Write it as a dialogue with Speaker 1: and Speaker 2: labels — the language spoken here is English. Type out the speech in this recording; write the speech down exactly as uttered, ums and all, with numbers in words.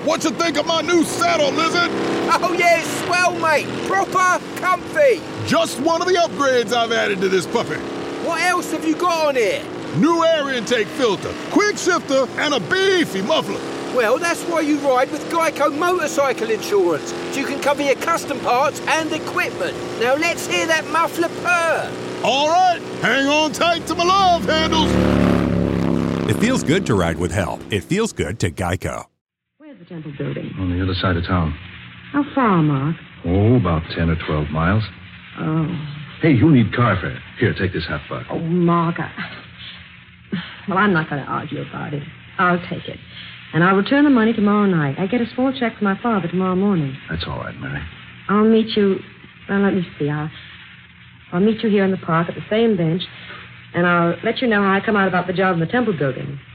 Speaker 1: What you think of my new saddle, Lizard?
Speaker 2: Oh, yeah, it's swell, mate. Proper comfy.
Speaker 1: Just one of the upgrades I've added to this puppy.
Speaker 2: What else have you got on here?
Speaker 1: New air intake filter, quick shifter, and a beefy muffler.
Speaker 2: Well, that's why you ride with Geico Motorcycle Insurance, so you can cover your custom parts and equipment. Now let's hear that muffler purr.
Speaker 1: All right, hang on tight to my love handles.
Speaker 3: It feels good to ride with help. It feels good to Geico.
Speaker 4: Where's the Temple building?
Speaker 5: On the other side of town.
Speaker 4: How far, Mark?
Speaker 5: Oh, about ten or twelve miles.
Speaker 4: Oh.
Speaker 5: Hey, you need car fare. Here, take this half buck.
Speaker 4: Oh, Mark, I... Well, I'm not going to argue about it. I'll take it. And I'll return the money tomorrow night. I get a small check from my father tomorrow morning.
Speaker 5: That's all right, Mary.
Speaker 4: I'll meet you... Well, let me see. I'll, I'll meet you here in the park at the same bench, and I'll let you know how I come out about the job in the Temple building.